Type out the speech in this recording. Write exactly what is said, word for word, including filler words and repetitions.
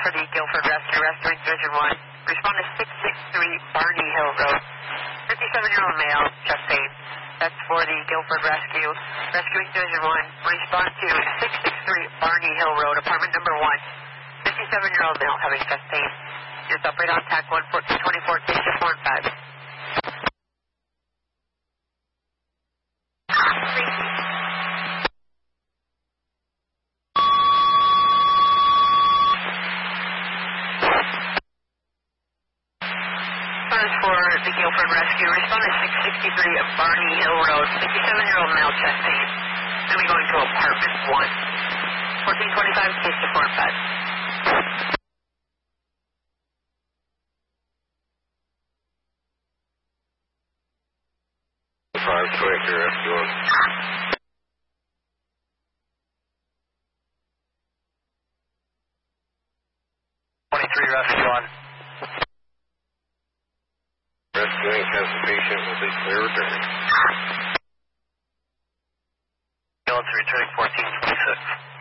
for the Guilford Rescue, rescuing Division one. Respond to six six three Barney Hill Road. fifty-seven-year-old male, chest pain. That's for the Guilford Rescue, rescuing Division one. Respond to six six three Barney Hill Road, apartment number one. fifty-seven-year-old male having chest pain. Just operate on TAC one fourteen twenty-four, station four and five. For the Guilford Rescue, respond to six sixty-three Barney Hill Road, fifty-seven-year-old male, chest pain. Then we go into apartment one. fourteen twenty-five, station four and five. five twenty-three Rescue one. twenty-three Rescue one. Rescuing has the patient will be clear returning. Ambulance returning fourteen twenty-six.